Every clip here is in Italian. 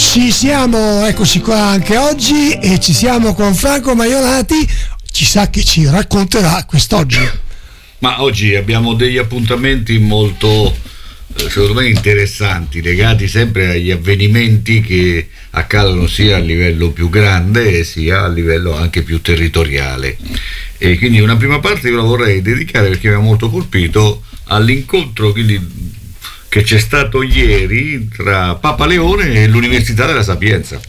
Ci siamo, eccoci qua anche oggi e ci siamo con Franco Maiolati, ci sa che ci racconterà quest'oggi. Ma oggi abbiamo degli appuntamenti molto, secondo me, interessanti, legati sempre agli avvenimenti che accadono sia a livello più grande sia a livello anche più territoriale. E quindi una prima parte io la vorrei dedicare, perché mi ha molto colpito, all'incontro che c'è stato ieri tra Papa Leone e l'Università della Sapienza.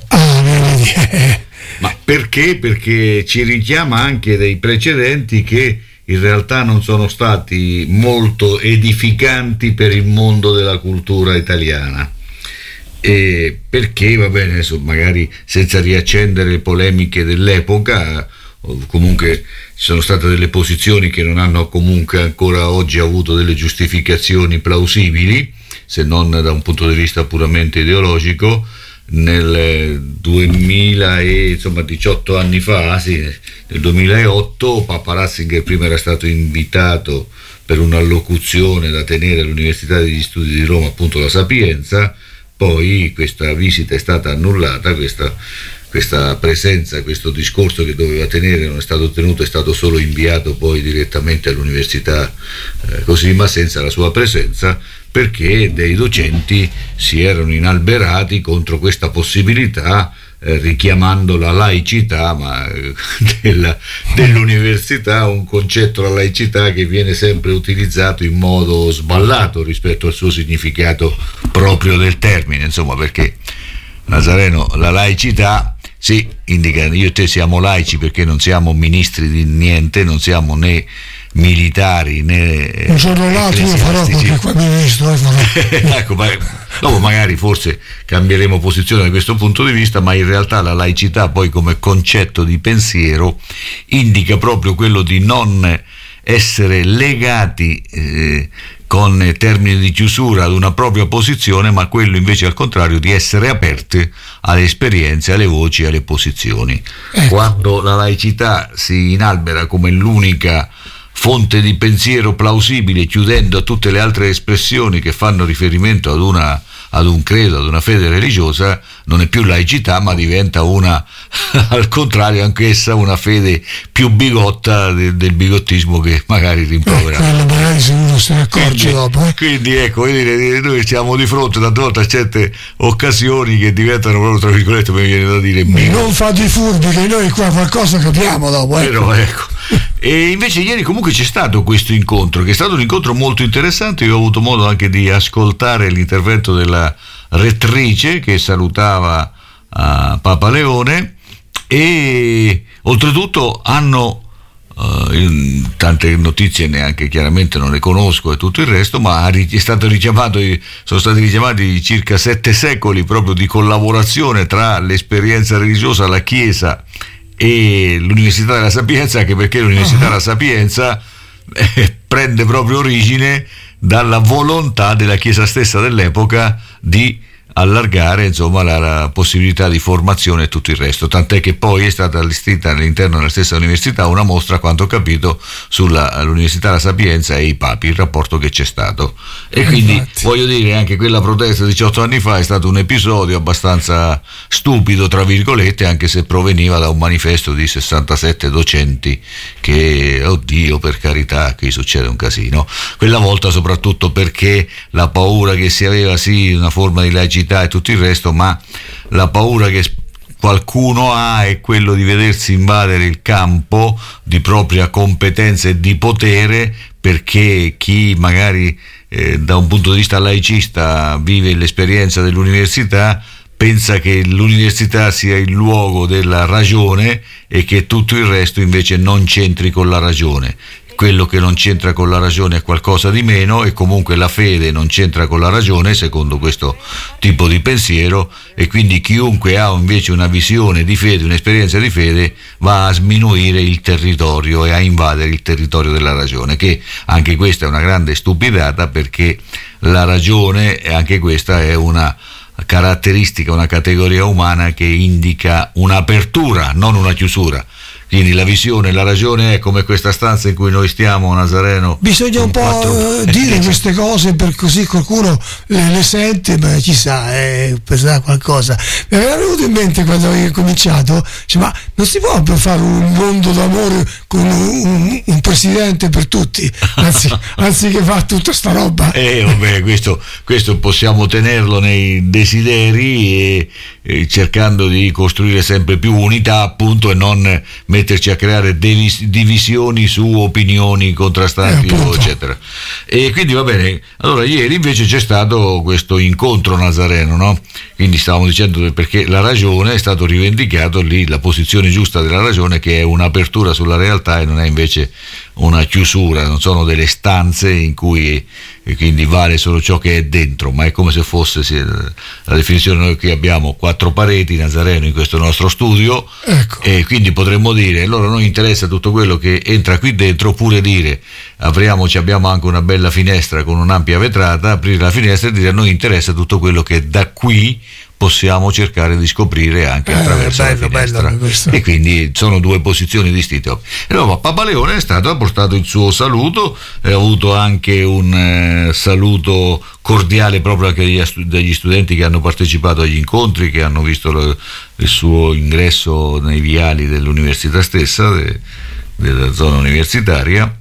Ma perché? Perché ci richiama anche dei precedenti che in realtà non sono stati molto edificanti per il mondo della cultura italiana. E perché, va bene, adesso magari senza riaccendere le polemiche dell'epoca, comunque ci sono state delle posizioni che non hanno comunque ancora oggi avuto delle giustificazioni plausibili, se non da un punto di vista puramente ideologico. Nel 18 anni fa, sì, nel 2008, Papa Ratzinger prima era stato invitato per un'allocuzione da tenere all'Università degli Studi di Roma, appunto la Sapienza. Poi questa visita è stata annullata, questa presenza, questo discorso che doveva tenere non è stato tenuto, è stato solo inviato poi direttamente all'università, così, ma senza la sua presenza, perché dei docenti si erano inalberati contro questa possibilità, richiamando la laicità dell'università, un concetto, la laicità, che viene sempre utilizzato in modo sballato rispetto al suo significato proprio del termine, insomma, perché Nazareno, la laicità sì, indica io e te siamo laici perché non siamo ministri di niente, non siamo né militari né un giorno l'altro io farò perché qua ministro ecco, dopo magari forse cambieremo posizione da questo punto di vista, ma in realtà la laicità poi come concetto di pensiero indica proprio quello di non essere legati con termini di chiusura ad una propria posizione, ma quello invece al contrario di essere aperte alle esperienze, alle voci, alle posizioni. Quando la laicità si inalbera come l'unica fonte di pensiero plausibile, chiudendo a tutte le altre espressioni che fanno riferimento ad un credo, ad una fede religiosa, non è più laicità, ma diventa al contrario anch'essa una fede più bigotta del bigottismo che magari rimprovera. Quello magari se uno se ne accorge dopo. Quindi ecco, noi siamo di fronte tante volte a certe occasioni che diventano proprio, tra virgolette, mi viene da dire, non fate i furbi che noi qua qualcosa capiamo dopo. Però ecco. E invece ieri comunque c'è stato questo incontro, che è stato un incontro molto interessante. Io ho avuto modo anche di ascoltare l'intervento della rettrice che salutava Papa Leone, e oltretutto hanno tante notizie neanche chiaramente non le conosco e tutto il resto, ma sono stati richiamati circa 7 secoli proprio di collaborazione tra l'esperienza religiosa, la Chiesa e l'Università della Sapienza, anche perché l'Università della Sapienza prende proprio origine dalla volontà della Chiesa stessa dell'epoca di allargare, insomma, la possibilità di formazione e tutto il resto, tant'è che poi è stata allestita all'interno della stessa università una mostra, a quanto ho capito, sull'Università della Sapienza e i papi, il rapporto che c'è stato. E quindi infatti, voglio dire, anche quella protesta 18 anni fa è stato un episodio abbastanza stupido, tra virgolette, anche se proveniva da un manifesto di 67 docenti che, oddio, per carità, qui succede un casino. Quella volta soprattutto perché la paura che si aveva, sì, una forma di laicità e tutto il resto, ma la paura che qualcuno ha è quello di vedersi invadere il campo di propria competenza e di potere, perché chi magari da un punto di vista laicista vive l'esperienza dell'università pensa che l'università sia il luogo della ragione e che tutto il resto invece non c'entri con la ragione. Quello che non c'entra con la ragione è qualcosa di meno, e comunque la fede non c'entra con la ragione, secondo questo tipo di pensiero, e quindi chiunque ha invece una visione di fede, un'esperienza di fede, va a sminuire il territorio e a invadere il territorio della ragione, che anche questa è una grande stupidata, perché la ragione, anche questa è una caratteristica, una categoria umana che indica un'apertura, non una chiusura. Quindi la visione, la ragione è come questa stanza in cui noi stiamo, Nazareno. Bisogna un po' dire queste cose, per così qualcuno le sente, ma chissà, pensa qualcosa. Mi era venuto in mente quando avevo cominciato, cioè, ma non si può fare un mondo d'amore con un presidente per tutti, anziché fare tutta sta roba. Vabbè, questo possiamo tenerlo nei desideri e cercando di costruire sempre più unità, appunto, e non metterci a creare divisioni su opinioni contrastanti, eccetera. E quindi va bene. Allora, ieri invece c'è stato questo incontro nazareno, no? Quindi stavamo dicendo, perché la ragione è stato rivendicato lì, la posizione giusta della ragione, che è un'apertura sulla realtà e non è invece una chiusura, non sono delle stanze in cui quindi vale solo ciò che è dentro, ma è come se fosse la definizione. Noi qui abbiamo 4 pareti, Nazareno, in questo nostro studio, ecco. E quindi potremmo dire, allora a noi interessa tutto quello che entra qui dentro, oppure dire abbiamo anche una bella finestra con un'ampia vetrata, aprire la finestra e dire a noi interessa tutto quello che da qui possiamo cercare di scoprire anche attraverso la finestra. E quindi sono 2 posizioni distinte. E allora Papa Leone ha portato il suo saluto, ha avuto anche un saluto cordiale proprio anche dagli studenti che hanno partecipato agli incontri, che hanno visto il suo ingresso nei viali dell'università stessa, della zona universitaria.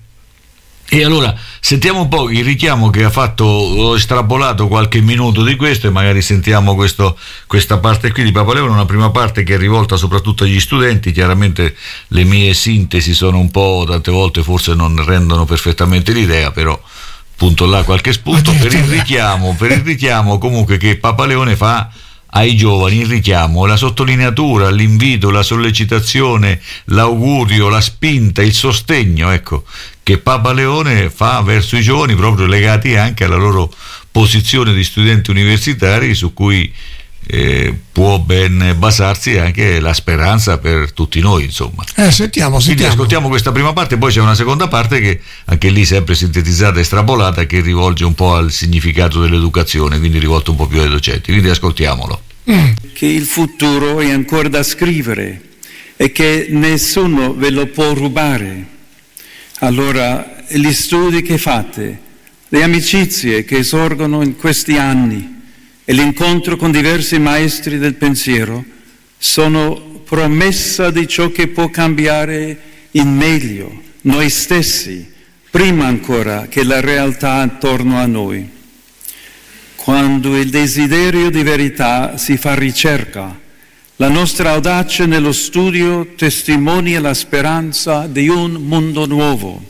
E allora sentiamo un po' il richiamo che ha fatto, ho estrapolato qualche minuto di questo e magari sentiamo questa parte qui di Papa Leone, una prima parte che è rivolta soprattutto agli studenti. Chiaramente le mie sintesi sono un po', tante volte forse non rendono perfettamente l'idea, però appunto là qualche spunto per il richiamo comunque che Papa Leone fa ai giovani, il richiamo, la sottolineatura, l'invito, la sollecitazione, l'augurio, la spinta, il sostegno, ecco, che Papa Leone fa verso i giovani, proprio legati anche alla loro posizione di studenti universitari, su cui può ben basarsi anche la speranza per tutti noi, insomma. Sentiamo. Quindi ascoltiamo questa prima parte, poi c'è una seconda parte che anche lì sempre sintetizzata e estrapolata, che rivolge un po' al significato dell'educazione, quindi rivolto un po' più ai docenti, quindi ascoltiamolo. Che il futuro è ancora da scrivere e che nessuno ve lo può rubare. Allora, gli studi che fate, le amicizie che sorgono in questi anni e l'incontro con diversi maestri del pensiero sono promessa di ciò che può cambiare in meglio noi stessi, prima ancora che la realtà attorno a noi. Quando il desiderio di verità si fa ricerca, la nostra audacia nello studio testimonia la speranza di un mondo nuovo.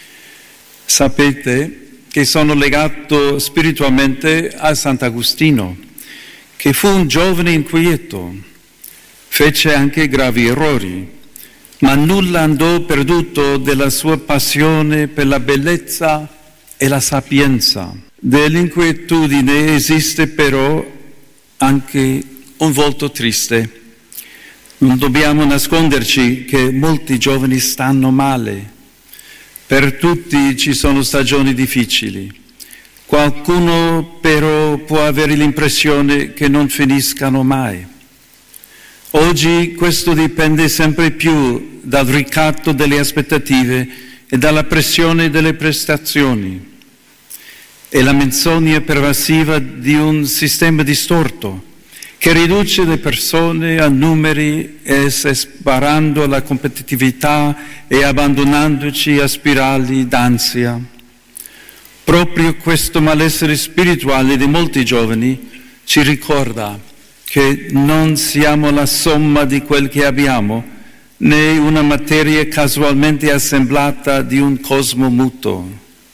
Sapete che sono legato spiritualmente a Sant'Agostino, che fu un giovane inquieto, fece anche gravi errori, ma nulla andò perduto della sua passione per la bellezza e la sapienza. Dell'inquietudine esiste però anche un volto triste. Non dobbiamo nasconderci che molti giovani stanno male. Per tutti ci sono stagioni difficili. Qualcuno però può avere l'impressione che non finiscano mai. Oggi questo dipende sempre più dal ricatto delle aspettative e dalla pressione delle prestazioni. È la menzogna pervasiva di un sistema distorto che riduce le persone a numeri, sparando alla competitività e abbandonandoci a spirali d'ansia. Proprio questo malessere spirituale di molti giovani ci ricorda che non siamo la somma di quel che abbiamo, né una materia casualmente assemblata di un cosmo muto.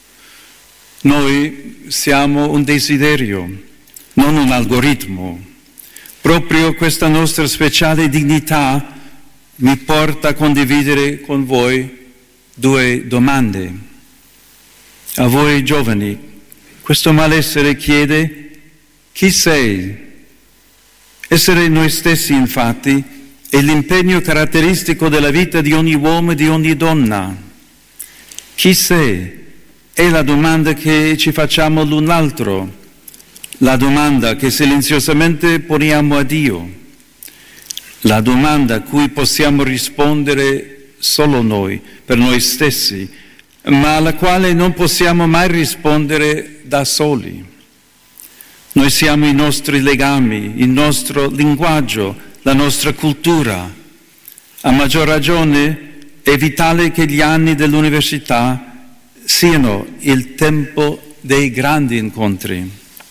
Noi siamo un desiderio, non un algoritmo. Proprio questa nostra speciale dignità mi porta a condividere con voi 2 domande. A voi giovani, questo malessere chiede: chi sei? Essere noi stessi, infatti, è l'impegno caratteristico della vita di ogni uomo e di ogni donna. Chi sei? È la domanda che ci facciamo l'un l'altro. La domanda che silenziosamente poniamo a Dio, la domanda a cui possiamo rispondere solo noi, per noi stessi, ma alla quale non possiamo mai rispondere da soli. Noi siamo i nostri legami, il nostro linguaggio, la nostra cultura. A maggior ragione è vitale che gli anni dell'università siano il tempo dei grandi incontri.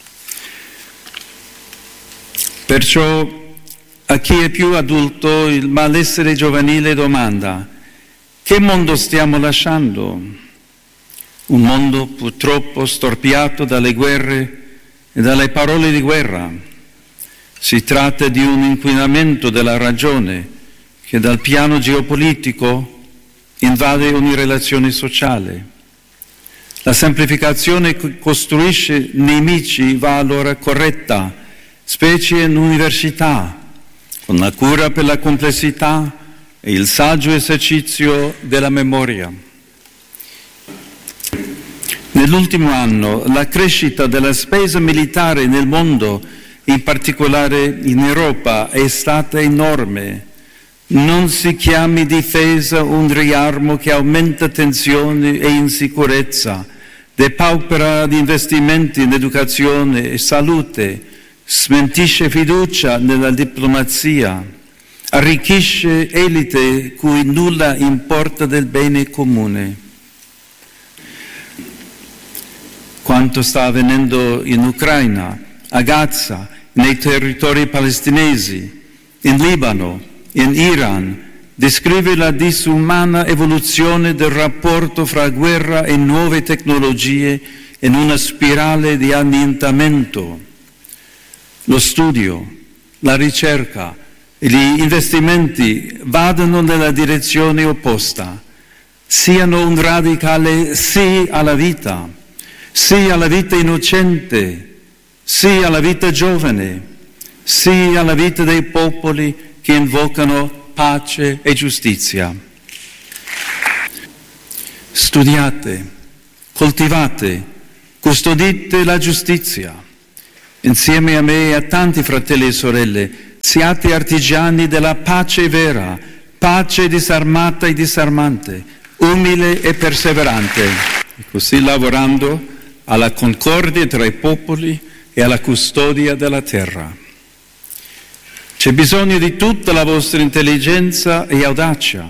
Perciò a chi è più adulto il malessere giovanile domanda: che mondo stiamo lasciando? Un mondo purtroppo storpiato dalle guerre e dalle parole di guerra. Si tratta di un inquinamento della ragione che dal piano geopolitico invade ogni relazione sociale. La semplificazione che costruisce nemici va allora corretta, specie in università, con la cura per la complessità e il saggio esercizio della memoria. Nell'ultimo anno la crescita della spesa militare nel mondo, in particolare in Europa, è stata enorme. Non si chiami difesa un riarmo che aumenta tensioni e insicurezza, depaupera gli investimenti in educazione e salute, smentisce fiducia nella diplomazia, arricchisce elite cui nulla importa del bene comune. Quanto sta avvenendo in Ucraina, a Gaza, nei territori palestinesi, in Libano, in Iran, descrive la disumana evoluzione del rapporto fra guerra e nuove tecnologie in una spirale di annientamento. Lo studio, la ricerca e gli investimenti vadano nella direzione opposta, siano un radicale sì alla vita innocente, sì alla vita giovane, sì alla vita dei popoli che invocano pace e giustizia. Studiate, coltivate, custodite la giustizia. Insieme a me e a tanti fratelli e sorelle, siate artigiani della pace vera, pace disarmata e disarmante, umile e perseverante. E così lavorando alla concordia tra i popoli e alla custodia della terra. C'è bisogno di tutta la vostra intelligenza e audacia.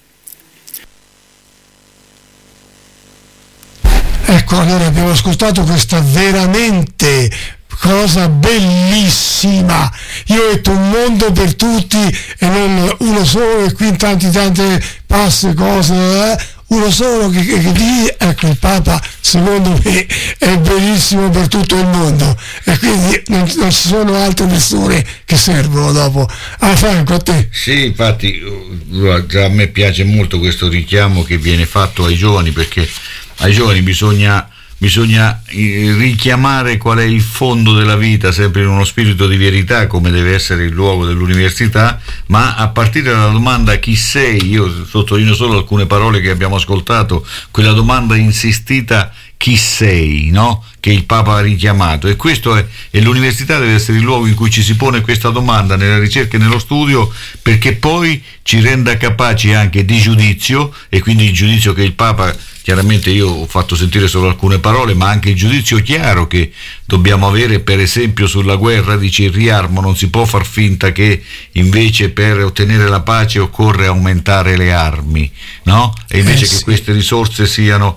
Ecco, allora abbiamo ascoltato questa veramente cosa bellissima. Io ho detto un mondo per tutti e non uno solo, e qui in tante passe cose, uno solo che ecco, il Papa secondo me è bellissimo per tutto il mondo, e quindi non ci sono altre persone che servono dopo. Franco, a te. Sì, infatti a me piace molto questo richiamo che viene fatto ai giovani, perché ai giovani bisogna richiamare qual è il fondo della vita, sempre in uno spirito di verità, come deve essere il luogo dell'università, ma a partire dalla domanda chi sei. Io sottolineo solo alcune parole che abbiamo ascoltato, quella domanda insistita chi sei, no? Che il Papa ha richiamato, e questo è, e l'università deve essere il luogo in cui ci si pone questa domanda nella ricerca e nello studio, perché poi ci renda capaci anche di giudizio, e quindi il giudizio che il Papa, chiaramente io ho fatto sentire solo alcune parole, ma anche il giudizio chiaro che dobbiamo avere, per esempio sulla guerra, dice il riarmo, non si può far finta che invece per ottenere la pace occorre aumentare le armi, no? E invece che queste risorse siano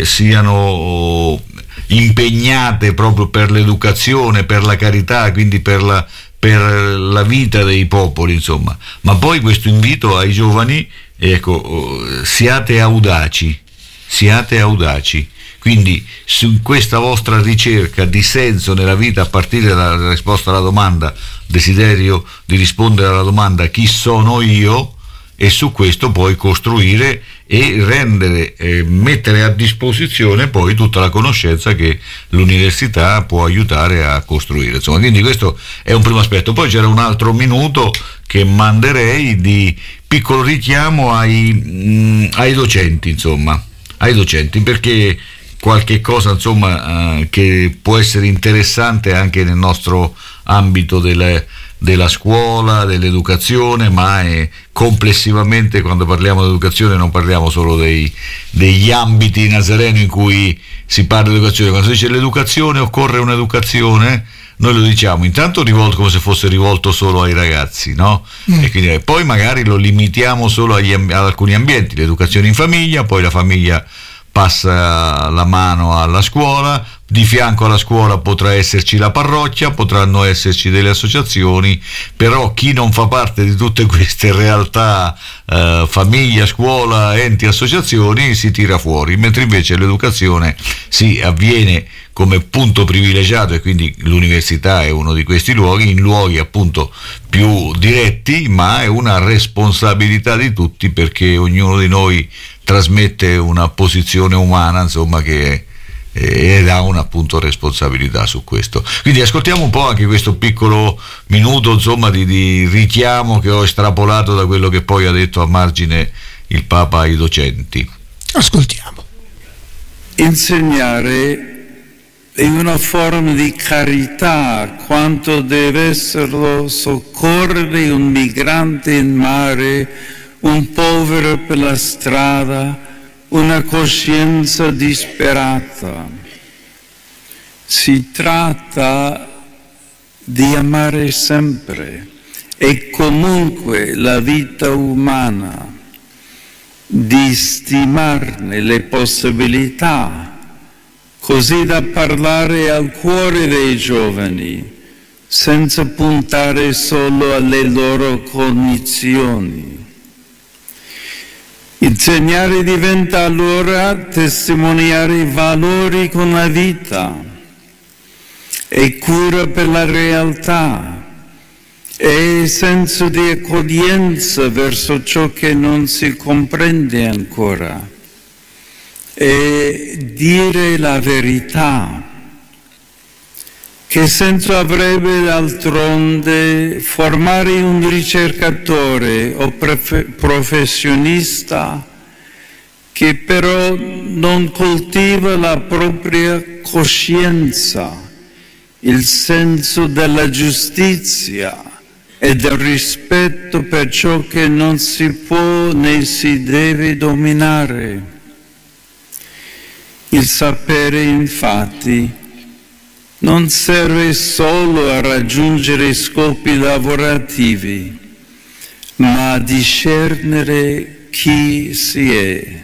impegnate proprio per l'educazione, per la carità, quindi per la vita dei popoli, insomma. Ma poi questo invito ai giovani, ecco, siate audaci, quindi su questa vostra ricerca di senso nella vita, a partire dalla risposta alla domanda, desiderio di rispondere alla domanda chi sono io, e su questo poi costruire e rendere, mettere a disposizione poi tutta la conoscenza che l'università può aiutare a costruire, insomma. Quindi questo è un primo aspetto. Poi c'era un altro minuto che manderei di piccolo richiamo ai docenti, insomma, ai docenti, perché qualche cosa, insomma, che può essere interessante anche nel nostro ambito della scuola, dell'educazione, ma complessivamente, quando parliamo di educazione, non parliamo solo degli ambiti nazareno in cui si parla di educazione. Quando si dice l'educazione, occorre un'educazione, noi lo diciamo intanto rivolto, come se fosse rivolto solo ai ragazzi, no? E quindi poi magari lo limitiamo solo ad alcuni ambienti, l'educazione in famiglia, poi la famiglia passa la mano alla scuola, di fianco alla scuola potrà esserci la parrocchia, potranno esserci delle associazioni, però chi non fa parte di tutte queste realtà, famiglia, scuola, enti, associazioni, si tira fuori, mentre invece l'educazione si avviene come punto privilegiato, e quindi l'università è uno di questi luoghi, in luoghi appunto più diretti, ma è una responsabilità di tutti, perché ognuno di noi trasmette una posizione umana, insomma, che ed ha una appunto responsabilità su questo. Quindi ascoltiamo un po' anche questo piccolo minuto, insomma, di richiamo che ho estrapolato da quello che poi ha detto a margine il Papa ai docenti. Ascoltiamo. Insegnare è una forma di carità, quanto deve esserlo soccorrere un migrante in mare, un povero per la strada, una coscienza disperata. Si tratta di amare sempre e comunque la vita umana, di stimarne le possibilità, così da parlare al cuore dei giovani, senza puntare solo alle loro cognizioni. Insegnare diventa allora testimoniare i valori con la vita, e cura per la realtà, e senso di accoglienza verso ciò che non si comprende ancora, e dire la verità. Che senso avrebbe d'altronde formare un ricercatore o professionista che però non coltiva la propria coscienza, il senso della giustizia e del rispetto per ciò che non si può né si deve dominare? Il sapere, infatti, non serve solo a raggiungere scopi lavorativi, ma a discernere chi si è.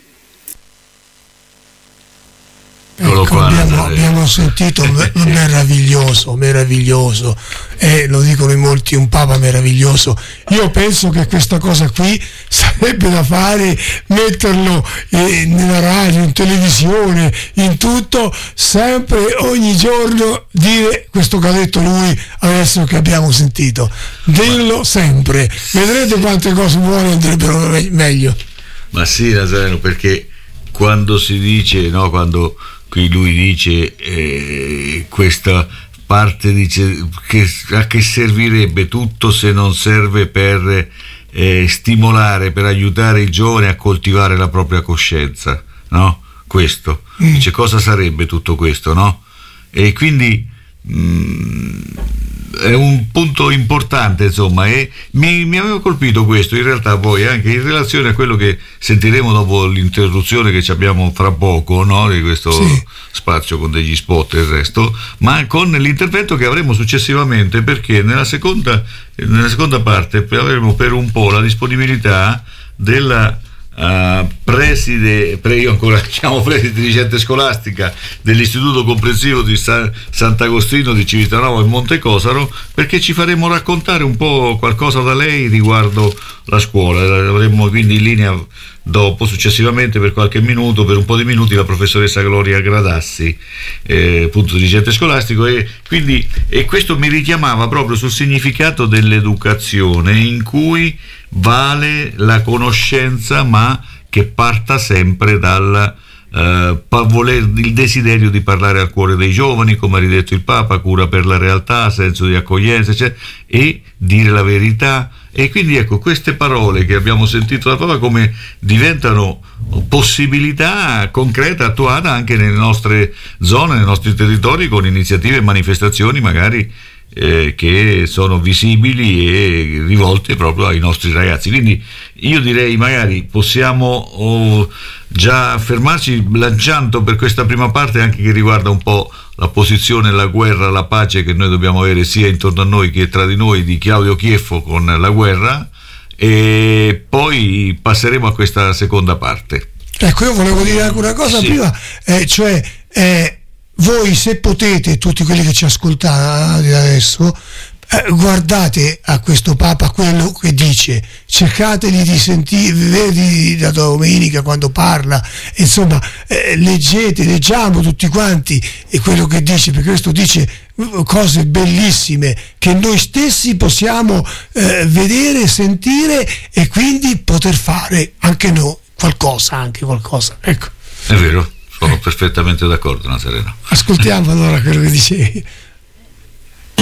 Ecco, abbiamo sentito meraviglioso, e lo dicono in molti, un Papa meraviglioso. Io penso che questa cosa qui sarebbe da fare, metterlo nella radio, in televisione, in tutto, sempre, ogni giorno, dire questo che ha detto lui adesso che abbiamo sentito, dirlo sempre, vedrete quante cose buone andrebbero meglio. Ma sì, Nazareno, perché quando si dice, no, quando qui lui dice questa parte, dice che a che servirebbe tutto se non serve per stimolare, per aiutare i giovani a coltivare la propria coscienza, no? Questo dice, cosa sarebbe tutto questo, no? E quindi è un punto importante, insomma, e mi aveva colpito questo, in realtà, poi anche in relazione a quello che sentiremo dopo l'interruzione che ci abbiamo fra poco, no? Di questo spazio con degli spot e il resto, ma con l'intervento che avremo successivamente, perché nella seconda parte avremo per un po' la disponibilità della io ancora chiamo preside dirigente scolastica dell'Istituto Comprensivo di Sant'Agostino di Civitanova in Monte Cosaro, perché ci faremo raccontare un po' qualcosa da lei riguardo la scuola. Avremo quindi in linea dopo, successivamente, per qualche minuto, per un po' di minuti, la professoressa Gloria Gradassi, appunto dirigente scolastico, e questo mi richiamava proprio sul significato dell'educazione, in cui vale la conoscenza, ma che parta sempre dal il desiderio di parlare al cuore dei giovani, come ha ridetto il Papa, cura per la realtà, senso di accoglienza, eccetera, e dire la verità. E quindi ecco, queste parole che abbiamo sentito dal Papa come diventano possibilità concreta, attuata anche nelle nostre zone, nei nostri territori, con iniziative e manifestazioni magari che sono visibili e rivolte proprio ai nostri ragazzi. Quindi io direi magari possiamo già fermarci lanciando per questa prima parte anche che riguarda un po' la posizione, la guerra, la pace che noi dobbiamo avere sia intorno a noi che tra di noi, di Claudio Chieffo con la guerra, e poi passeremo a questa seconda parte. Ecco, io volevo dire anche una cosa prima, voi se potete, tutti quelli che ci ascoltate adesso, guardate a questo Papa quello che dice, cercateli di sentire, vedi da domenica quando parla, insomma, leggiamo tutti quanti e quello che dice, perché questo dice cose bellissime che noi stessi possiamo vedere, sentire e quindi poter fare anche noi qualcosa, ecco. È vero, sono perfettamente d'accordo, Nazareno. Ascoltiamo allora quello che dicevi.